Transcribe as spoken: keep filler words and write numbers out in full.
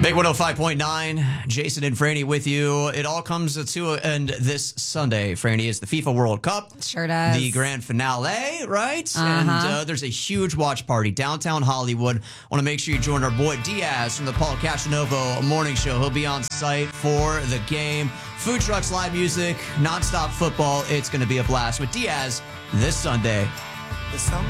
Big one oh five point nine, Jason and Franny with you. It all comes to an end this Sunday. Franny, is the FIFA World Cup. Sure does. The grand finale, right? Uh-huh. And uh, there's a huge watch party downtown Hollywood. Want to make sure you join our boy Diaz from the Paul Cashanovo Morning Show. He'll be on site for the game. Food trucks, live music, nonstop football. It's going to be a blast with Diaz this Sunday.